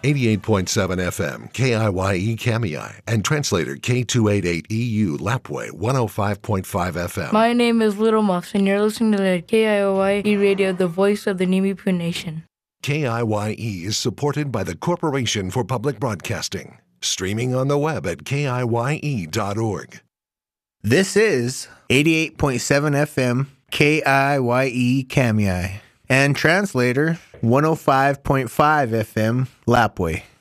88.7 FM, KIYE Kamiai, and translator K288EU Lapway 105.5 FM. My name is Little Muffs, and you're listening to the KIYE Radio, the voice of the Nimipu Nation. KIYE is supported by the Corporation for Public Broadcasting, streaming on the web at KIYE.org. This is 88.7 FM, KIYE Kamiai, and translator 105.5 FM, Lapway.